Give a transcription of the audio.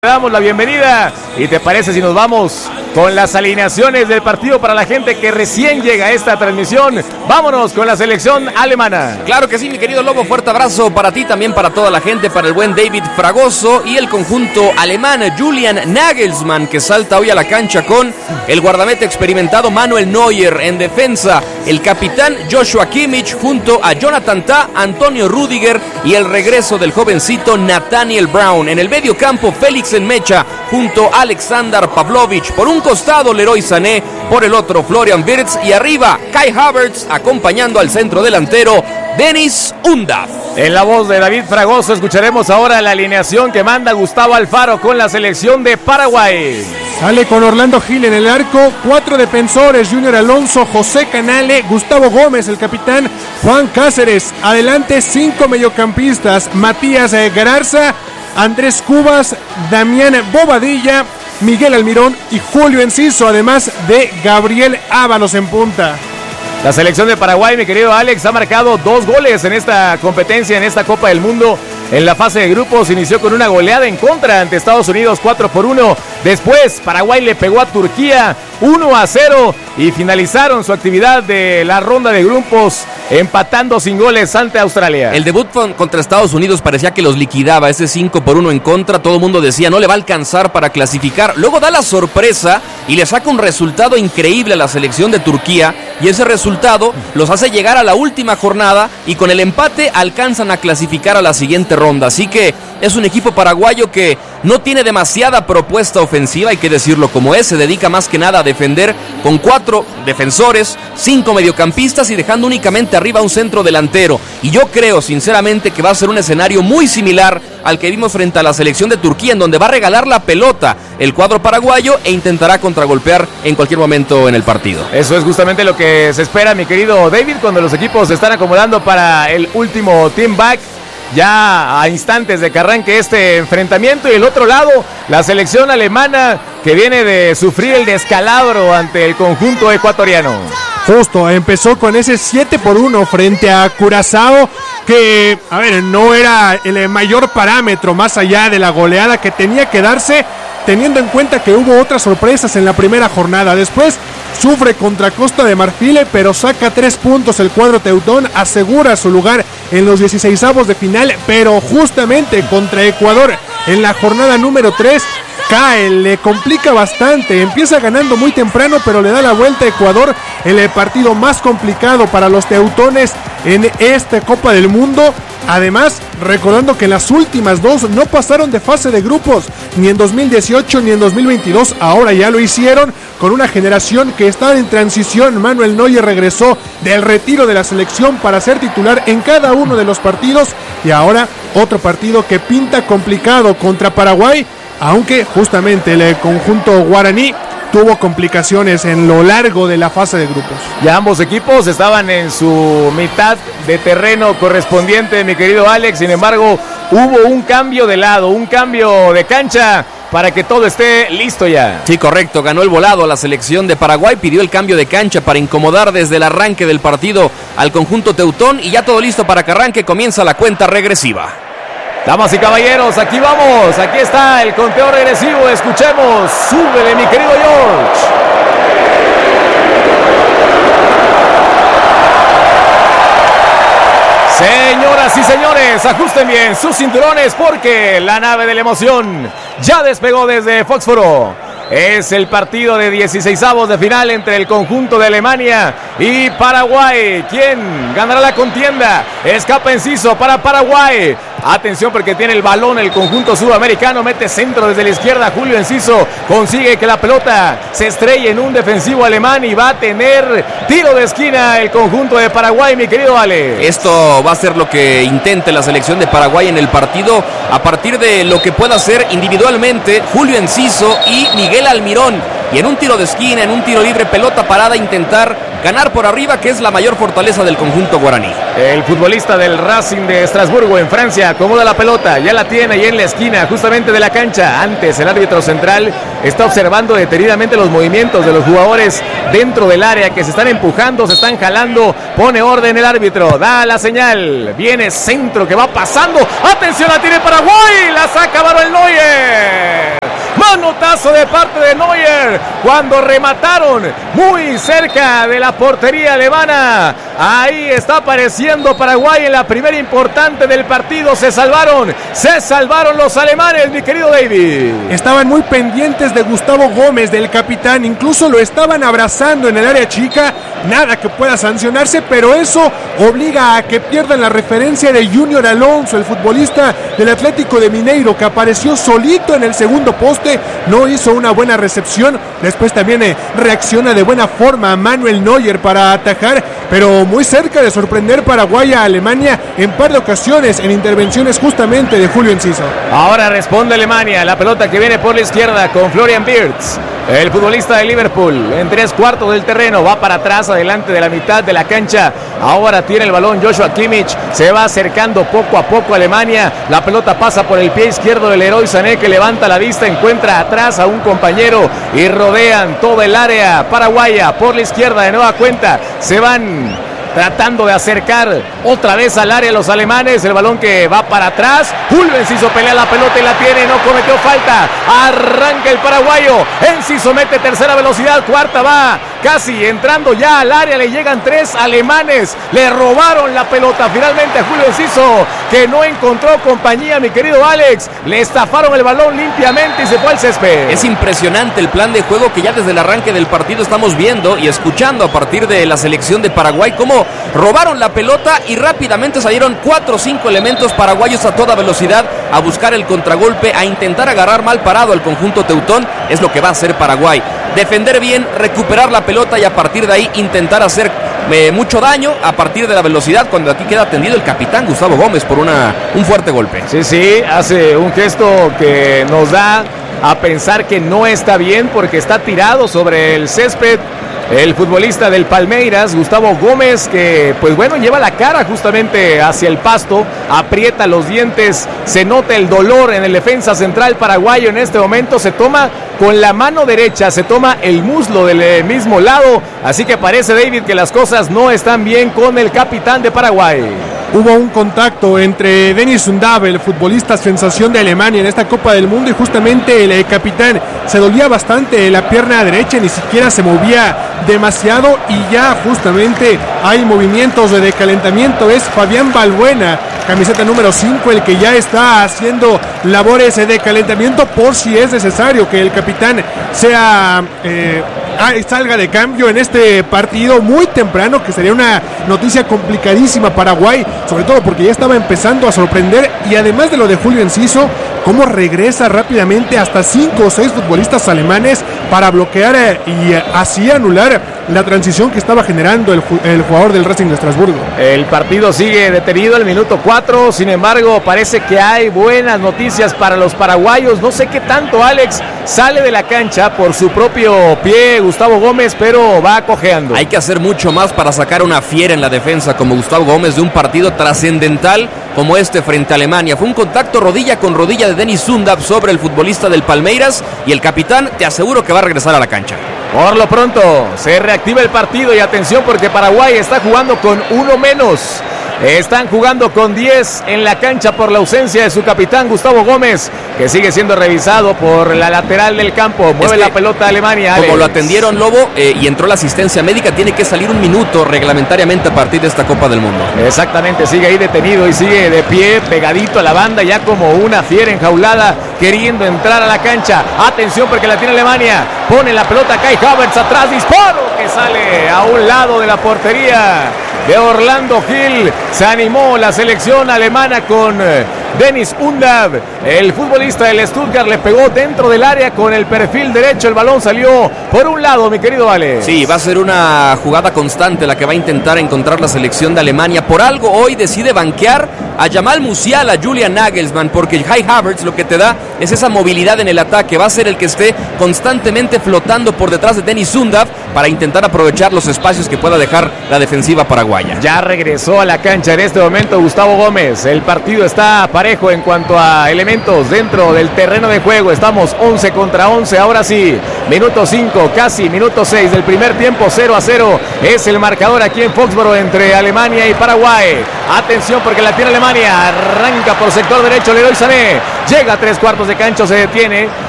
Te damos la bienvenida y te parece si nos vamos con las alineaciones del partido para la gente que recién llega a esta transmisión. Vámonos con la selección alemana. Claro que sí, mi querido Lobo, fuerte abrazo para ti, también para toda la gente, para el buen David Fragoso y el conjunto alemán Julian Nagelsmann, que salta hoy a la cancha con el guardameta experimentado Manuel Neuer en defensa, el capitán Joshua Kimmich junto a Jonathan Tah, Antonio Rüdiger y el regreso del jovencito Nathaniel Brown. En el medio campo, Félix Enmecha junto a Alexander Pavlovich. Por un costado, Leroy Sané, por el otro, Florian Wirtz, y arriba, Kai Havertz, acompañando al centro delantero, Dennis Undav. En la voz de David Fragoso escucharemos ahora la alineación que manda Gustavo Alfaro con la selección de Paraguay. Sale con Orlando Gil en el arco, 4 defensores, Junior Alonso, José Canale, Gustavo Gómez, el capitán, Juan Cáceres. Adelante 5 mediocampistas, Matías Garza, Andrés Cubas, Damián Bobadilla, Miguel Almirón y Julio Enciso, además de Gabriel Ábalos en punta. La selección de Paraguay, mi querido Alex, ha marcado 2 goles en esta competencia, en esta Copa del Mundo. En la fase de grupos inició con una goleada en contra ante Estados Unidos 4-1. Después Paraguay le pegó a Turquía 1-0 y finalizaron su actividad de la ronda de grupos empatando sin goles ante Australia. El debut contra Estados Unidos parecía que los liquidaba, ese 5-1 en contra. Todo el mundo decía no le va a alcanzar para clasificar. Luego da la sorpresa y le saca un resultado increíble a la selección de Turquía, y ese resultado los hace llegar a la última jornada y con el empate alcanzan a clasificar a la siguiente ronda. Así que es un equipo paraguayo que no tiene demasiada propuesta ofensiva, hay que decirlo como es. Se dedica más que nada a defender con 4 defensores, 5 mediocampistas y dejando únicamente arriba un centro delantero. Y yo creo sinceramente que va a ser un escenario muy similar al que vimos frente a la selección de Turquía, en donde va a regalar la pelota el cuadro paraguayo e intentará contragolpear en cualquier momento en el partido. Eso es justamente lo que se espera, mi querido David, cuando los equipos se están acomodando para el último team back, ya a instantes de que arranque este enfrentamiento. Y el otro lado, la selección alemana, que viene de sufrir el descalabro ante el conjunto ecuatoriano. Justo, empezó con ese 7-1 frente a Curazao, que, no era el mayor parámetro más allá de la goleada que tenía que darse, teniendo en cuenta que hubo otras sorpresas en la primera jornada. Después sufre contra Costa de Marfil, pero saca 3 puntos el cuadro teutón, asegura su lugar en los 16avos de final, pero justamente contra Ecuador en la jornada número 3 cae, le complica bastante, empieza ganando muy temprano, pero le da la vuelta a Ecuador en el partido más complicado para los teutones en esta Copa del Mundo. Además, recordando que en las últimas 2 no pasaron de fase de grupos, ni en 2018 ni en 2022, ahora ya lo hicieron con una generación que está en transición. Manuel Neuer regresó del retiro de la selección para ser titular en cada uno de los partidos, y ahora otro partido que pinta complicado contra Paraguay, aunque justamente el conjunto guaraní tuvo complicaciones en lo largo de la fase de grupos. Ya ambos equipos estaban en su mitad de terreno correspondiente, mi querido Alex. Sin embargo, hubo un cambio de lado, un cambio de cancha para que todo esté listo ya. Sí, correcto, ganó el volado a la selección de Paraguay, pidió el cambio de cancha para incomodar desde el arranque del partido al conjunto teutón, y ya todo listo para que arranque. Comienza la cuenta regresiva. Damas y caballeros, aquí vamos, aquí está el conteo regresivo, escuchemos, súbele mi querido George. Señoras y señores, ajusten bien sus cinturones porque la nave de la emoción ya despegó desde Foxboro. Es el partido de 16avos de final entre el conjunto de Alemania y Paraguay. ¿Quién ganará la contienda? Escapa Enciso para Paraguay. Atención porque tiene el balón el conjunto sudamericano. Mete centro desde la izquierda. Julio Enciso consigue que la pelota se estrelle en un defensivo alemán y va a tener tiro de esquina el conjunto de Paraguay, mi querido Ale. Esto va a ser lo que intente la selección de Paraguay en el partido, a partir de lo que pueda hacer individualmente Julio Enciso y Miguel Almirón. Y en un tiro de esquina, en un tiro libre, pelota parada, intentar ganar por arriba, que es la mayor fortaleza del conjunto guaraní. El futbolista del Racing de Estrasburgo en Francia acomoda la pelota, ya la tiene ahí en la esquina justamente de la cancha. Antes el árbitro central está observando detenidamente los movimientos de los jugadores dentro del área que se están empujando, se están jalando. Pone orden el árbitro, da la señal, viene centro que va pasando, atención, la tiene Paraguay, la saca Manuel Neuer. Manotazo de parte de Neuer cuando remataron muy cerca de la portería alemana. Ahí está apareciendo Paraguay en la primera importante del partido. Se salvaron los alemanes, mi querido David. Estaban muy pendientes de Gustavo Gómez, del capitán, incluso lo estaban abrazando en el área chica. Nada que pueda sancionarse, pero eso obliga a que pierdan la referencia de Junior Alonso, el futbolista del Atlético de Mineiro, que apareció solito en el segundo poste, no hizo una buena recepción. Después también reacciona de buena forma Manuel Neuer para atajar, pero muy cerca de sorprender Paraguay a Alemania en par de ocasiones en intervenciones justamente de Julio Enciso. Ahora responde Alemania, la pelota que viene por la izquierda con Florian Wirtz. El futbolista de Liverpool en 3/4 del terreno, va para atrás, adelante de la mitad de la cancha. Ahora tiene el balón Joshua Kimmich, se va acercando poco a poco a Alemania. La pelota pasa por el pie izquierdo del Leroy Sané, que levanta la vista, encuentra atrás a un compañero y rodean todo el área paraguaya. Por la izquierda de nueva cuenta se van tratando de acercar otra vez al área los alemanes. El balón que va para atrás. Julio Enciso pelea la pelota y la tiene, no cometió falta. Arranca el paraguayo. Enciso mete tercera velocidad, cuarta va casi entrando ya al área. Le llegan 3 alemanes. Le robaron la pelota finalmente a Julio Enciso, que no encontró compañía, mi querido Alex. Le estafaron el balón limpiamente y se fue al césped. Es impresionante el plan de juego que ya desde el arranque del partido estamos viendo y escuchando a partir de la selección de Paraguay, cómo robaron la pelota y rápidamente salieron 4 o 5 elementos paraguayos a toda velocidad a buscar el contragolpe, a intentar agarrar mal parado al conjunto teutón. Es lo que va a hacer Paraguay: defender bien, recuperar la pelota y a partir de ahí intentar hacer mucho daño a partir de la velocidad, cuando aquí queda atendido el capitán Gustavo Gómez por un fuerte golpe. Sí, hace un gesto que nos da a pensar que no está bien, porque está tirado sobre el césped el futbolista del Palmeiras, Gustavo Gómez, que pues bueno, lleva la cara justamente hacia el pasto, aprieta los dientes, se nota el dolor en el defensa central paraguayo. En este momento se toma con la mano derecha, se toma el muslo del mismo lado, así que parece, David, que las cosas no están bien con el capitán de Paraguay. Hubo un contacto entre Denis Undav, el futbolista sensación de Alemania en esta Copa del Mundo, y justamente el capitán se dolía bastante la pierna derecha, ni siquiera se movía demasiado, y ya justamente hay movimientos de calentamiento. Es Fabián Balbuena, camiseta número 5, el que ya está haciendo labores de calentamiento por si es necesario que el capitán salga de cambio en este partido muy temprano, que sería una noticia complicadísima para Paraguay, sobre todo porque ya estaba empezando a sorprender. Y además de lo de Julio Enciso, cómo regresa rápidamente hasta 5 o 6 futbolistas alemanes para bloquear y así anular la transición que estaba generando el jugador del Racing de Estrasburgo. El partido sigue detenido al minuto 4, sin embargo parece que hay buenas noticias para los paraguayos. No sé qué tanto, Alex, sale de la cancha por su propio pie Gustavo Gómez, pero va cojeando. Hay que hacer mucho más para sacar una fiera en la defensa como Gustavo Gómez de un partido trascendental como este frente a Alemania. Fue un contacto rodilla con rodilla de Denis Undav sobre el futbolista del Palmeiras, y el capitán, te aseguro que va a regresar a la cancha. Por lo pronto se reactiva el partido, y atención porque Paraguay está jugando con 1 menos. Están jugando con 10 en la cancha por la ausencia de su capitán Gustavo Gómez, que sigue siendo revisado por la lateral del campo. Mueve la pelota a Alemania, Alex. Como lo atendieron, Lobo, y entró la asistencia médica, tiene que salir 1 minuto reglamentariamente a partir de esta Copa del Mundo. Exactamente, sigue ahí detenido y sigue de pie, pegadito a la banda, ya como una fiera enjaulada, queriendo entrar a la cancha. Atención porque la tiene Alemania, pone la pelota Kai Havertz atrás, disparo que sale a un lado de la portería de Orlando Gil. Se animó la selección alemana con Dennis Undav, el futbolista del Stuttgart, le pegó dentro del área con el perfil derecho. El balón salió por un lado, mi querido Ale. Sí, va a ser una jugada constante la que va a intentar encontrar la selección de Alemania. Por algo hoy decide banquear a Jamal Musiala, a Julian Nagelsmann, porque Kai Havertz lo que te da es esa movilidad en el ataque. Va a ser el que esté constantemente flotando por detrás de Dennis Undav para intentar aprovechar los espacios que pueda dejar la defensiva paraguaya. Ya regresó a la cancha en este momento Gustavo Gómez. El partido está parejo en cuanto a elementos dentro del terreno de juego. Estamos 11 contra 11. Ahora sí, minuto 5, casi minuto 6 del primer tiempo. 0-0 es el marcador aquí en Foxboro entre Alemania y Paraguay. Atención porque la tiene Alemania. Arranca por sector derecho Leroy Sané. Llega a 3/4 de cancha, se detiene.